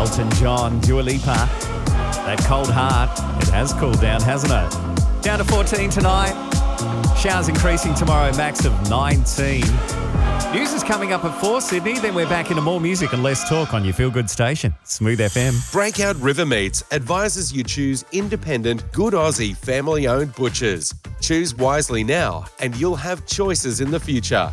Elton John, Dua Lipa. That cold heart, it has cooled down, hasn't it? Down to 14 tonight. Showers increasing tomorrow, max of 19. News is coming up at 4, Sydney. Then we're back into more music and less talk on your feel-good station, Smooth FM. Breakout River Meats advises you choose independent, good Aussie, family-owned butchers. Choose wisely now and you'll have choices in the future.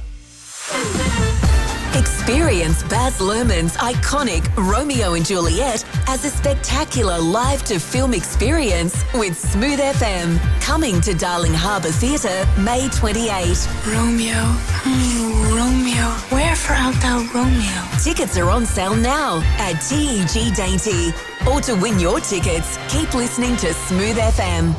Experience Baz Luhrmann's iconic Romeo and Juliet as a spectacular live-to-film experience with Smooth FM. Coming to Darling Harbour Theatre, May 28. Romeo, Romeo, wherefore art thou Romeo? Tickets are on sale now at TEG Dainty. Or to win your tickets, keep listening to Smooth FM.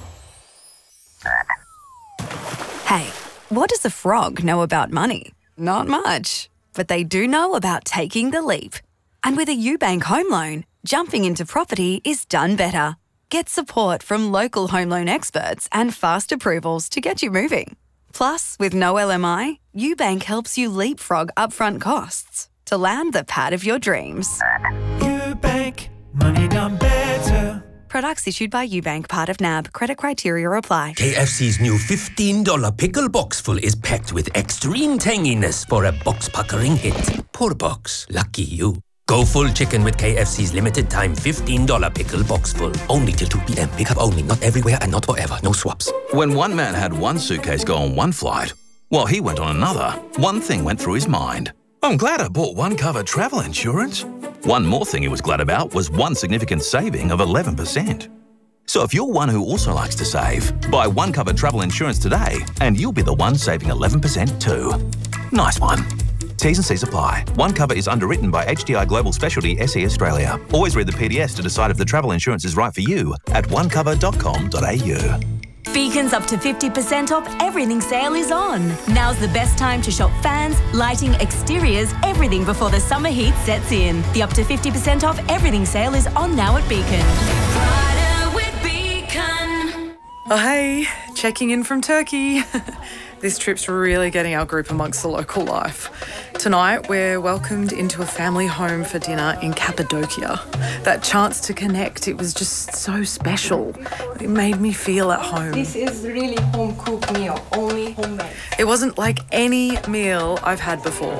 Hey, what does a frog know about money? Not much. But they do know about taking the leap. And with a UBank home loan, jumping into property is done better. Get support from local home loan experts and fast approvals to get you moving. Plus, with no LMI, UBank helps you leapfrog upfront costs to land the pad of your dreams. UBank, money done better. Products issued by UBank, part of NAB. Credit criteria apply. KFC's new $15 pickle box full is packed with extreme tanginess for a box-puckering hit. Poor box. Lucky you. Go full chicken with KFC's limited time $15 pickle box full. Only till 2 p.m. Pick up only. Not everywhere and not forever. No swaps. When one man had one suitcase go on one flight, while he went on another, one thing went through his mind. I'm glad I bought one cover travel insurance. One more thing he was glad about was one significant saving of 11%. So if you're one who also likes to save, buy one cover travel insurance today and you'll be the one saving 11% too. Nice one. T's and C's apply. One cover is underwritten by HDI Global Specialty SE Australia. Always read the PDS to decide if the travel insurance is right for you at onecover.com.au. Beacon's up to 50% off everything sale is on. Now's the best time to shop fans, lighting, exteriors, everything before the summer heat sets in. The up to 50% off everything sale is on now at Beacon. Rider with Beacon. Oh, hey, checking in from Turkey. This trip's really getting our group amongst the local life. Tonight, we're welcomed into a family home for dinner in Cappadocia. That chance to connect, it was just so special. It made me feel at home. This is really home-cooked meal, only homemade. It wasn't like any meal I've had before.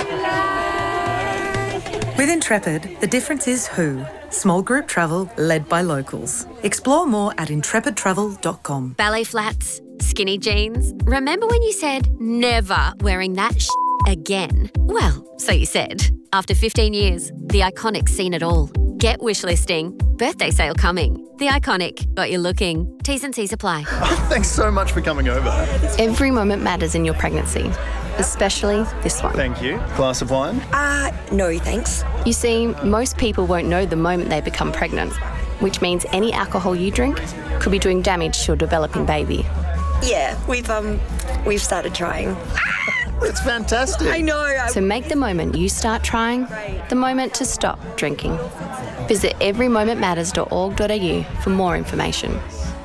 With Intrepid, the difference is who. Small group travel led by locals. Explore more at intrepidtravel.com. Ballet flats, skinny jeans. Remember when you said never wearing that again? Well, so you said. After 15 years, The Iconic's seen it all. Get wishlisting. Birthday sale coming. The Iconic. Got you looking. T's and C's apply. Thanks so much for coming over. Every moment matters in your pregnancy, especially this one. Thank you. Glass of wine? No thanks. You see, most people won't know the moment they become pregnant, which means any alcohol you drink could be doing damage to your developing baby. Yeah, we've started trying. It's fantastic. I know. So make the moment you start trying the moment to stop drinking. Visit everymomentmatters.org.au for more information.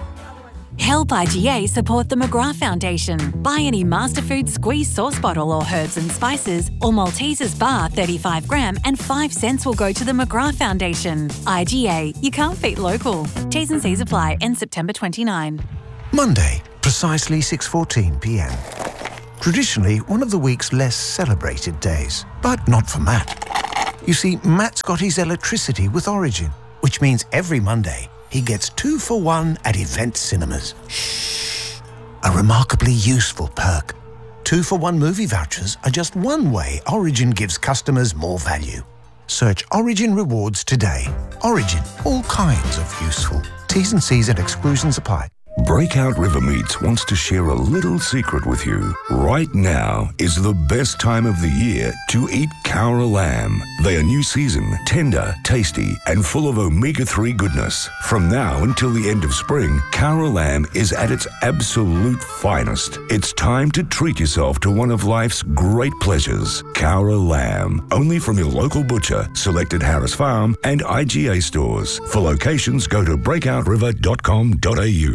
Help IGA support the McGrath Foundation. Buy any Masterfood squeeze sauce bottle or herbs and spices or Maltesers bar 35 gram and 5 cents will go to the McGrath Foundation. IGA, you can't beat local. T's and C's apply end September 29. Monday, precisely 6:14 p.m. Traditionally one of the week's less celebrated days, but not for Matt. You see, Matt's got his electricity with Origin, which means every Monday he gets 2 for 1 at Event Cinemas. Shh. A remarkably useful perk. 2 for 1 movie vouchers are just one way Origin gives customers more value. Search Origin Rewards today. Origin, all kinds of useful. T's and C's and exclusions apply. Breakout River Meats wants to share a little secret with you. Right now is the best time of the year to eat Cowra lamb. They are new season, tender, tasty, and full of omega-3 goodness. From now until the end of spring, Cowra lamb is at its absolute finest. It's time to treat yourself to one of life's great pleasures. Cowra lamb, only from your local butcher, selected Harris Farm and IGA stores. For locations, go to breakoutriver.com.au.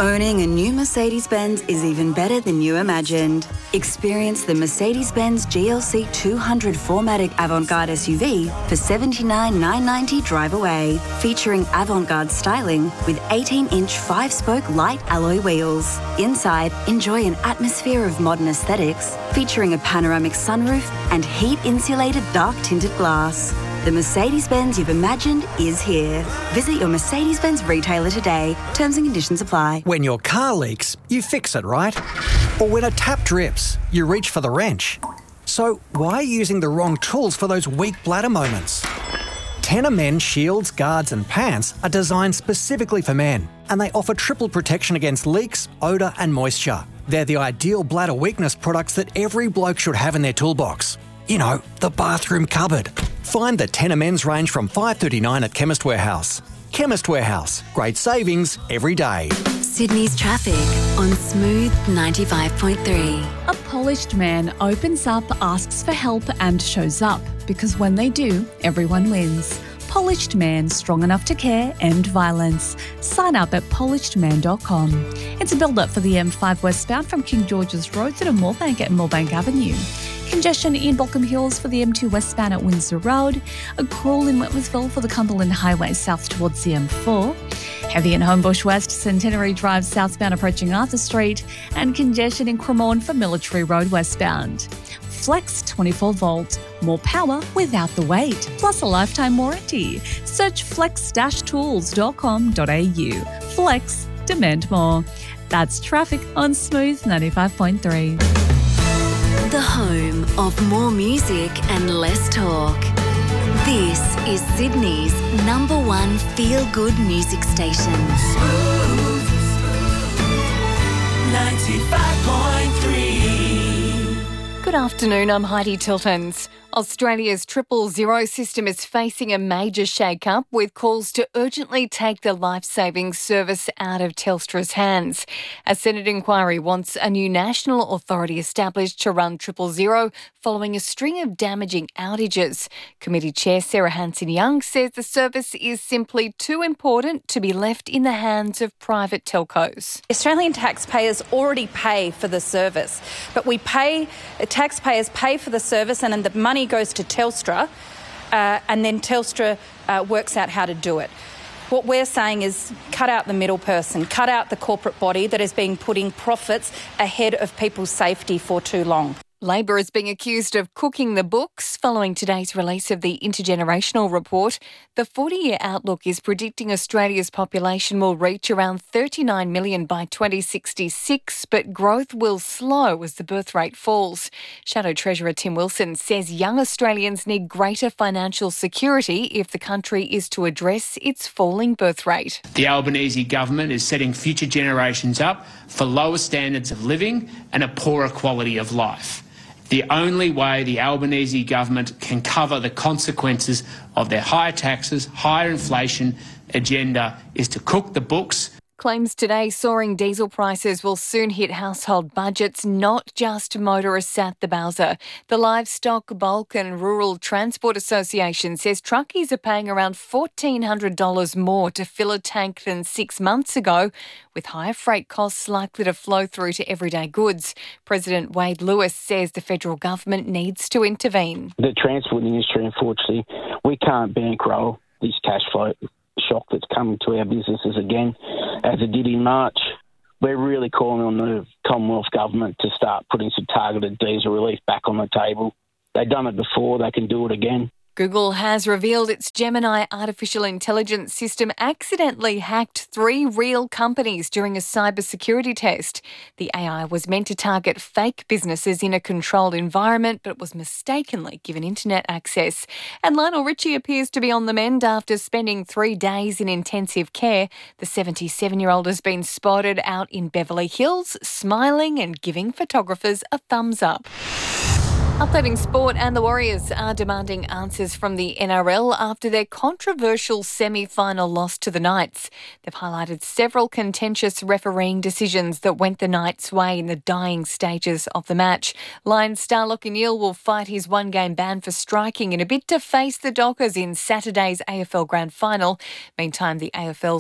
Owning a new Mercedes-Benz is even better than you imagined. Experience the Mercedes-Benz GLC 200 4MATIC Avant-Garde SUV for $79,990 drive away, featuring avant-garde styling with 18-inch 5-spoke light alloy wheels. Inside, enjoy an atmosphere of modern aesthetics, featuring a panoramic sunroof and heat-insulated dark-tinted glass. The Mercedes-Benz you've imagined is here. Visit your Mercedes-Benz retailer today. Terms and conditions apply. When your car leaks, you fix it, right? Or when a tap drips, you reach for the wrench. So why are you using the wrong tools for those weak bladder moments? Tena Men shields, guards and pants are designed specifically for men, and they offer triple protection against leaks, odour and moisture. They're the ideal bladder weakness products that every bloke should have in their toolbox. You know, the bathroom cupboard. Find the Tena Men's range from $5.39 at Chemist Warehouse. Chemist Warehouse. Great savings every day. Sydney's traffic on Smooth 95.3. A polished man opens up, asks for help and shows up, because when they do, everyone wins. Polished Man, strong enough to care, end violence. Sign up at polishedman.com. It's a build-up for the M5 westbound from King George's Road to Moorebank at Moorebank Avenue. Congestion in Balcombe Hills for the M2 westbound at Windsor Road. A crawl in Wentworthville for the Cumberland Highway south towards the M4. Heavy in Homebush West, Centenary Drive southbound approaching Arthur Street. And congestion in Cremorne for Military Road westbound. Flex 24 volt, more power without the wait, plus a lifetime warranty. Search flex-tools.com.au. Flex, demand more. That's traffic on Smooth 95.3. The home of more music and less talk. This is Sydney's #1 feel-good music station. Smooth 95.3. Good afternoon, I'm Heidi Tiltons. Australia's 000 system is facing a major shake-up with calls to urgently take the life-saving service out of Telstra's hands. A Senate inquiry wants a new national authority established to run 000 following a string of damaging outages. Committee Chair Sarah Hanson-Young says the service is simply too important to be left in the hands of private telcos. Australian taxpayers already pay for the service, but taxpayers pay for the service and then the money goes to Telstra and then Telstra works out how to do it. What we're saying is cut out the middle person, cut out the corporate body that has been putting profits ahead of people's safety for too long. Labor is being accused of cooking the books following today's release of the Intergenerational Report. The 40-year outlook is predicting Australia's population will reach around 39 million by 2066, but growth will slow as the birth rate falls. Shadow Treasurer Tim Wilson says young Australians need greater financial security if the country is to address its falling birth rate. The Albanese government is setting future generations up for lower standards of living and a poorer quality of life. The only way the Albanese government can cover the consequences of their higher taxes, higher inflation agenda is to cook the books. Claims today soaring diesel prices will soon hit household budgets, not just motorists at the Bowser. The Livestock, Bulk and Rural Transport Association says truckies are paying around $1,400 more to fill a tank than 6 months ago, with higher freight costs likely to flow through to everyday goods. President Wade Lewis says the federal government needs to intervene. The transport industry, unfortunately, we can't bankroll this cash flow shock that's coming to our businesses again, as it did in March. We're really calling on the Commonwealth Government to start putting some targeted diesel relief back on the table. They've done it before, they can do it again. Google has revealed its Gemini artificial intelligence system accidentally hacked 3 real companies during a cybersecurity test. The AI was meant to target fake businesses in a controlled environment, but was mistakenly given internet access. And Lionel Richie appears to be on the mend after spending 3 days in intensive care. The 77-year-old has been spotted out in Beverly Hills, smiling and giving photographers a thumbs up. Updating sport, and the Warriors are demanding answers from the NRL after their controversial semi-final loss to the Knights. They've highlighted several contentious refereeing decisions that went the Knights' way in the dying stages of the match. Lions star Lachie Neale will fight his 1-game ban for striking in a bid to face the Dockers in Saturday's AFL Grand Final. Meantime, the AFL's top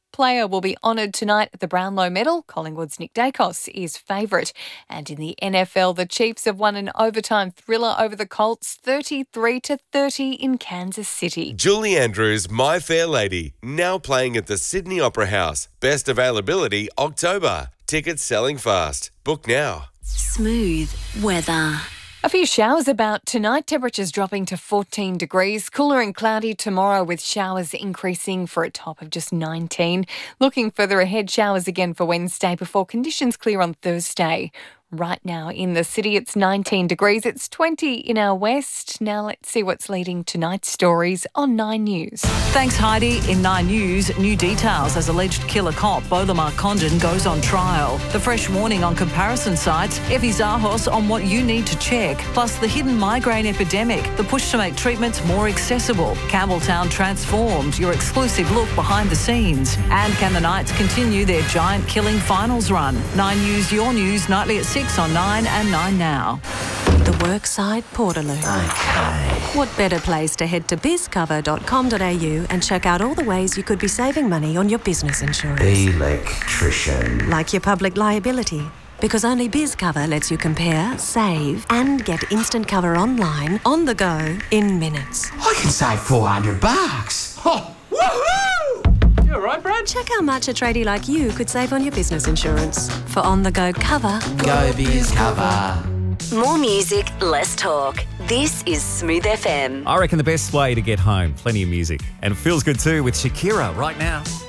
player will be honoured tonight at the Brownlow Medal. Collingwood's Nick Dacos is favourite. And in the NFL, the Chiefs have won an overtime thriller over the Colts, 33-30 in Kansas City. Julie Andrews, My Fair Lady, now playing at the Sydney Opera House. Best availability October. Tickets selling fast. Book now. Smooth weather. A few showers about tonight, temperatures dropping to 14 degrees. Cooler and cloudy tomorrow with showers increasing for a top of just 19. Looking further ahead, showers again for Wednesday before conditions clear on Thursday. Right now in the city, it's 19 degrees. It's 20 in our west. Now let's see what's leading tonight's stories on 9 News. Thanks, Heidi. In 9 News, new details as alleged killer cop Bolamar Condon goes on trial. The fresh warning on comparison sites, Evie Zahos on what you need to check. Plus the hidden migraine epidemic, the push to make treatments more accessible. Campbelltown transformed, your exclusive look behind the scenes. And can the Knights continue their giant killing finals run? 9 News, your news, nightly at 6 on 9 and 9 now. The Workside Portaloo. Okay. What better place to head to bizcover.com.au and check out all the ways you could be saving money on your business insurance. Electrician. Like your public liability. Because only BizCover lets you compare, save, and get instant cover online, on the go, in minutes. I can save $400. Oh, woohoo! You all right, Brad? Check how much a tradie like you could save on your business insurance. For on-the-go cover. Go BizCover. More music, less talk. This is Smooth FM. I reckon the best way to get home, plenty of music. And it feels good too with Shakira right now.